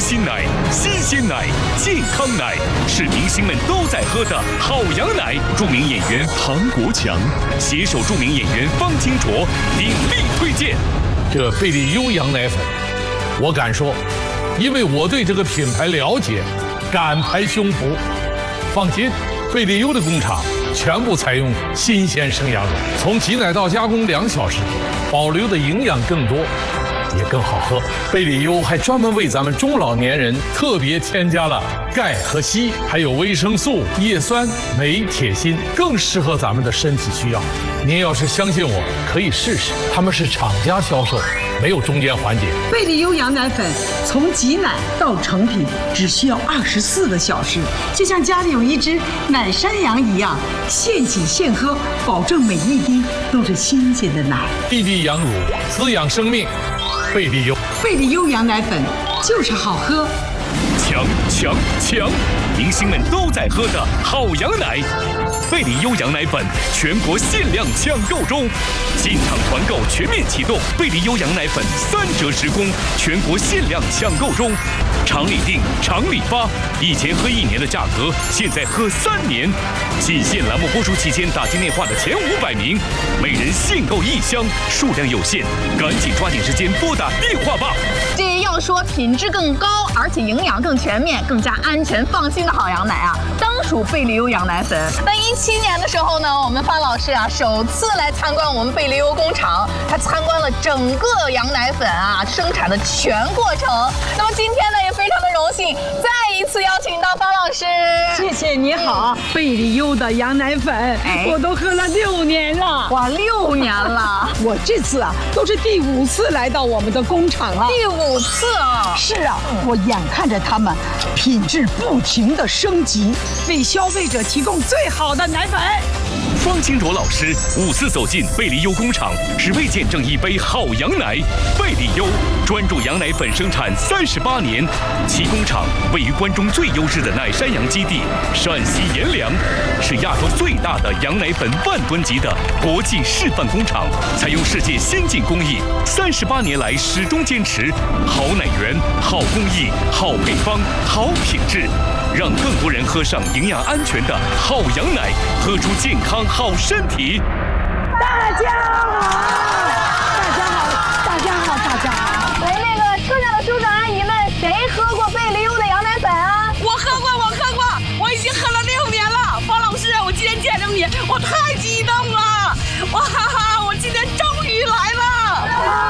心奶、新鲜奶、健康奶，是明星们都在喝的好羊奶。著名演员庞国强携手著名演员方清卓鼎力推荐这贝利优羊奶粉。我敢说，因为我对这个品牌了解，敢拍胸脯。放心，贝利优的工厂全部采用新鲜生羊乳，从挤奶到加工2小时，保留的营养更多，也更好喝。贝利优还专门为咱们中老年人特别添加了钙和硒，还有维生素、叶酸、镁、铁、锌，更适合咱们的身体需要。您要是相信我，可以试试，他们是厂家销售，没有中间环节。 贝利优羊奶粉从挤奶到成品只需要24个小时，就像家里有一只奶山羊一样，现挤现喝，保证每一滴都是新鲜的奶。 滴滴羊乳，滋养生命。贝利优， 贝利优羊奶粉就是好喝。 强！明星们都在喝的好羊奶，贝利优羊奶粉全国限量抢购中，进场团购全面启动，贝利优羊奶粉3折10公，全国限量抢购中，厂里订，厂里发，以前喝1年的价格，现在喝3年。仅限栏目播出期间打进电话的前500名，每人限购1箱，数量有限，赶紧抓紧时间拨打电话吧。 这要说品质更高，而且营养更全面、更加安全放心的好羊奶啊，当属贝利优羊奶粉。那17年的时候呢，我们方老师啊首次来参观我们贝利优工厂，他参观了整个羊奶粉啊生产的全过程。那么今天呢，也非常的荣幸，再一次邀请到方老师。 谢谢你好，贝利优的羊奶粉，我都喝了6年了。 哇，6年了！ 我这次啊都是第5次来到我们的工厂了。 第5次啊！ 是啊，我眼看着他们品质不停的升级，为消费者提供最好的奶粉。 方清卓老师5次走进贝利优工厂，只为见证一杯好羊奶。贝利优专注羊奶粉生产38年，其工厂位于关中最优质的奶山羊基地陕西阎良，是亚洲最大的羊奶粉10000吨级的国际示范工厂，采用世界先进工艺，38年来始终坚持好奶源、好工艺、好配方、好品质，让更多人喝上营养安全的好羊奶，喝出健康好身体。 大家好！ 来，那个车上的叔叔阿姨们，谁喝过贝利优的羊奶粉啊？ 我喝过，我已经喝了6年了。方老师，我今天见着你，我太激动了！哇哈哈，我今天终于来了！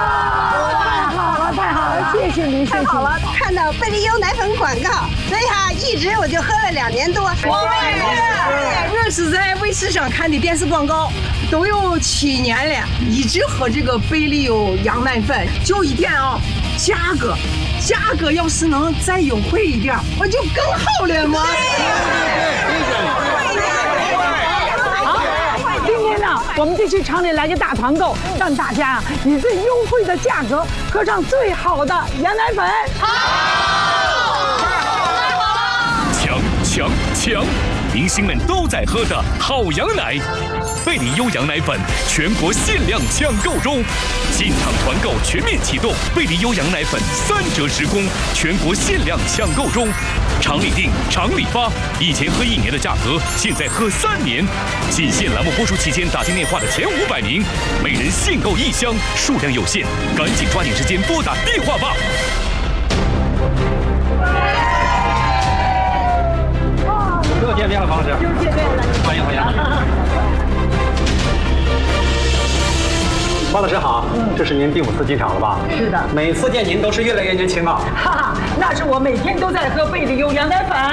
太好了，谢谢您， 太好了！看到贝利优奶粉广告，所以哈，一直我就喝了2年多。 我是在卫视上看的电视广告，都有7年了，一直喝这个贝利优羊奶粉。就一点啊，价格要是能再优惠一点，我就更好了嘛。 今天呢，我们就去厂里来个大团购，让大家以最优惠的价格喝上最好的羊奶粉。 强！明星们都在喝的好羊奶，贝利优羊奶粉全国限量抢购中，进场团购全面启动，贝利优羊奶粉3折10公，全国限量抢购中，厂里订，厂里发，以前喝1年的价格，现在喝3年。仅限栏目播出期间打进电话的前500名，每人限购1箱，数量有限，赶紧抓紧时间拨打电话吧。 又见面了，方老师。又见面了，欢迎。方老师好，这是您第5次进厂了吧？ 是的， 每次见您都是越来越年轻啊。 哈哈，那是我每天都在喝贝利优羊奶粉。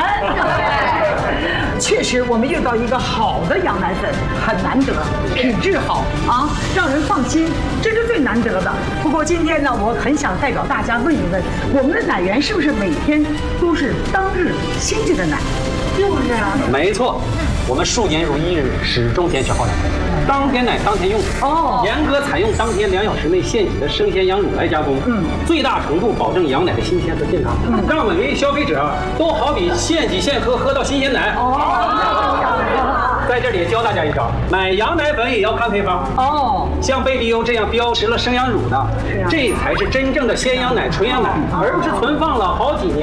确实，我们遇到一个好的羊奶粉很难得，品质好啊，让人放心，这是最难得的。不过今天呢，我很想代表大家问一问，我们的奶源是不是每天都是当日新鲜的奶？就是啊， 没错，我们数年如一日，始终坚持好奶，当天奶当天用。严格采用当天2小时内现挤的生鲜羊乳来加工，最大程度保证羊奶的新鲜和健康，让每位消费者都好比现挤现喝，喝到新鲜奶。在这里教大家一招，买羊奶粉也要看配方。像贝利优这样标识了生羊乳的，这才是真正的鲜羊奶、纯羊奶，而不是存放了好几年。